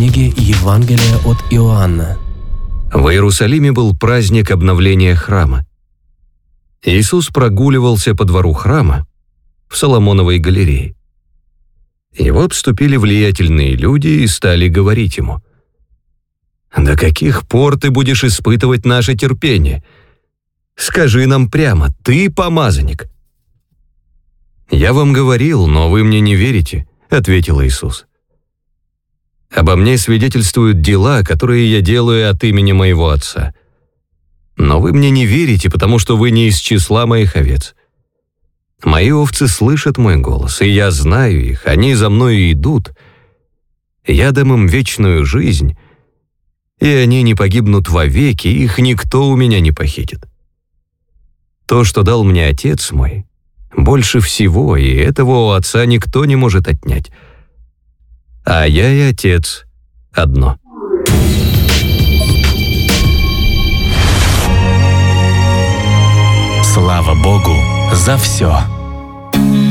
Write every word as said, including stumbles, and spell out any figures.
книги Евангелия от Иоанна. В Иерусалиме был праздник обновления храма. Иисус прогуливался по двору храма в Соломоновой галерее. Его обступили влиятельные люди и стали говорить ему: «До каких пор ты будешь испытывать наше терпение? Скажи нам прямо, ты помазанник». «Я вам говорил, но вы мне не верите», — ответил Иисус. «Обо мне свидетельствуют дела, которые я делаю от имени моего Отца. Но вы мне не верите, потому что вы не из числа моих овец. Мои овцы слышат мой голос, и я знаю их, они за мною идут. Я дам им вечную жизнь, и они не погибнут вовеки, их никто у меня не похитит. То, что дал мне Отец мой, больше всего, и этого у Отца никто не может отнять. А я и Отец одно». Слава Богу за все.